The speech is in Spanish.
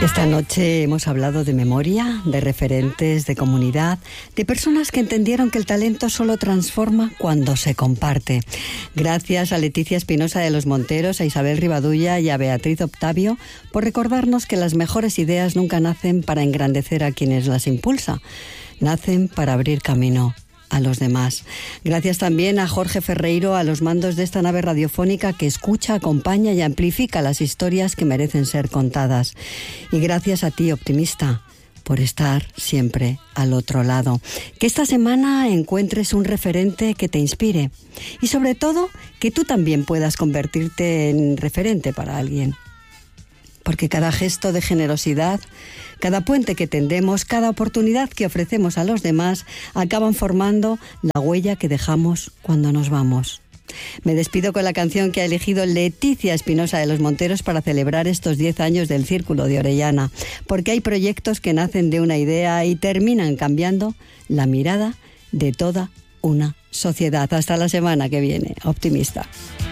Esta noche hemos hablado de memoria, de referentes, de comunidad, de personas que entendieron que el talento solo transforma cuando se comparte. Gracias a Leticia Espinosa de los Monteros, a Isabel Rivadulla y a Beatriz Octavio por recordarnos que las mejores ideas nunca nacen para engrandecer a quienes las impulsan, nacen para abrir camino a los demás. Gracias también a Jorge Ferreiro a los mandos de esta nave radiofónica que escucha, acompaña y amplifica las historias que merecen ser contadas. Y gracias a ti, optimista, por estar siempre al otro lado. Que esta semana encuentres un referente que te inspire y sobre todo que tú también puedas convertirte en referente para alguien. Porque cada gesto de generosidad, cada puente que tendemos, cada oportunidad que ofrecemos a los demás, acaban formando la huella que dejamos cuando nos vamos. Me despido con la canción que ha elegido Leticia Espinosa de los Monteros para celebrar estos 10 años del Círculo de Orellana, porque hay proyectos que nacen de una idea y terminan cambiando la mirada de toda una sociedad. Hasta la semana que viene, optimista.